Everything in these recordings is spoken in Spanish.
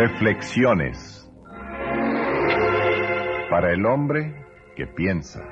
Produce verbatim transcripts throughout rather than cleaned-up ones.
Reflexiones para el hombre que piensa.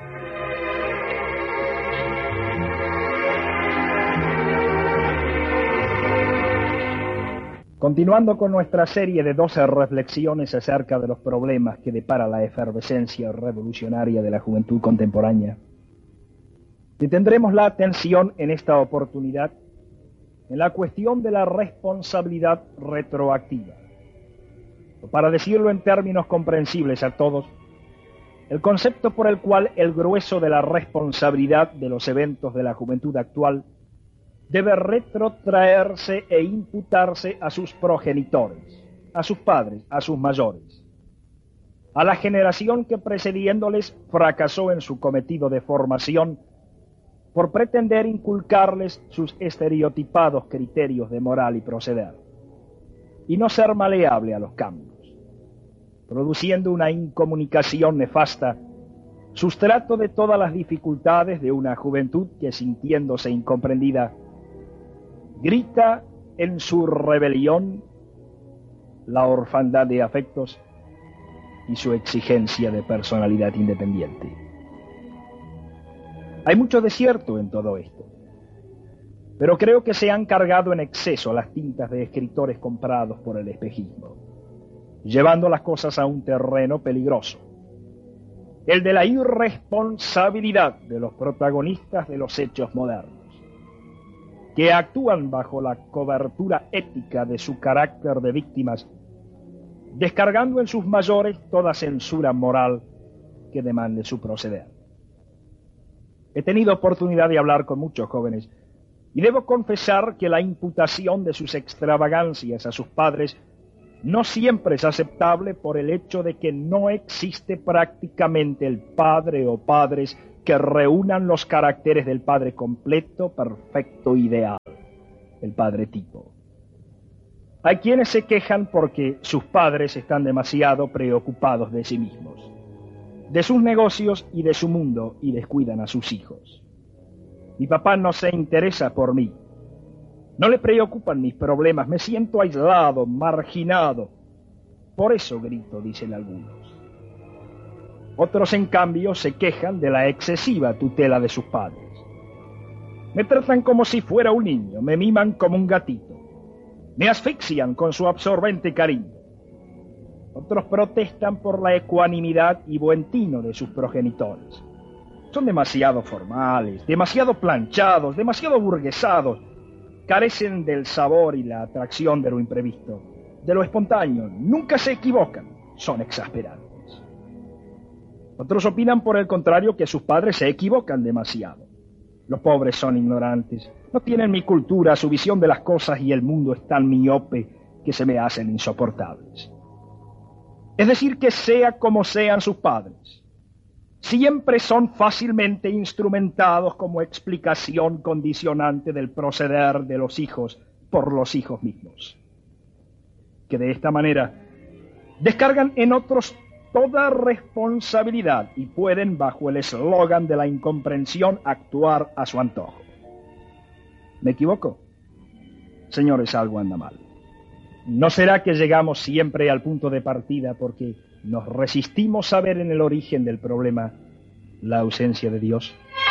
Continuando con nuestra serie de doce reflexiones acerca de los problemas que depara la efervescencia revolucionaria de la juventud contemporánea, detendremos la atención en esta oportunidad en la cuestión de la responsabilidad retroactiva. Para decirlo en términos comprensibles a todos, el concepto por el cual el grueso de la responsabilidad de los eventos de la juventud actual debe retrotraerse e imputarse a sus progenitores, a sus padres, a sus mayores, a la generación que precediéndoles fracasó en su cometido de formación por pretender inculcarles sus estereotipados criterios de moral y proceder, y no ser maleable a los cambios, produciendo una incomunicación nefasta, sustrato de todas las dificultades de una juventud que, sintiéndose incomprendida, grita en su rebelión la orfandad de afectos y su exigencia de personalidad independiente. Hay mucho desierto en todo esto, pero creo que se han cargado en exceso las tintas de escritores comprados por el espejismo, llevando las cosas a un terreno peligroso, el de la irresponsabilidad de los protagonistas de los hechos modernos, que actúan bajo la cobertura ética de su carácter de víctimas, descargando en sus mayores toda censura moral que demande su proceder. He tenido oportunidad de hablar con muchos jóvenes y debo confesar que la imputación de sus extravagancias a sus padres no siempre es aceptable por el hecho de que no existe prácticamente el padre o padres que reúnan los caracteres del padre completo, perfecto, ideal, el padre tipo. Hay quienes se quejan porque sus padres están demasiado preocupados de sí mismos, de sus negocios y de su mundo, y descuidan a sus hijos. Mi papá no se interesa por mí. No le preocupan mis problemas, me siento aislado, marginado. Por eso grito, dicen algunos. Otros, en cambio, se quejan de la excesiva tutela de sus padres. Me tratan como si fuera un niño, me miman como un gatito. Me asfixian con su absorbente cariño. Otros protestan por la ecuanimidad y buen tino de sus progenitores. Son demasiado formales, demasiado planchados, demasiado burguesados. Carecen del sabor y la atracción de lo imprevisto, de lo espontáneo. Nunca se equivocan, son exasperantes. Otros opinan, por el contrario, que sus padres se equivocan demasiado. Los pobres son ignorantes, no tienen mi cultura, su visión de las cosas y el mundo es tan miope que se me hacen insoportables. Es decir, que sea como sean sus padres, siempre son fácilmente instrumentados como explicación condicionante del proceder de los hijos por los hijos mismos, que de esta manera descargan en otros toda responsabilidad y pueden, bajo el eslogan de la incomprensión, actuar a su antojo. ¿Me equivoco? Señores, algo anda mal. ¿No será que llegamos siempre al punto de partida porque nos resistimos a ver en el origen del problema la ausencia de Dios?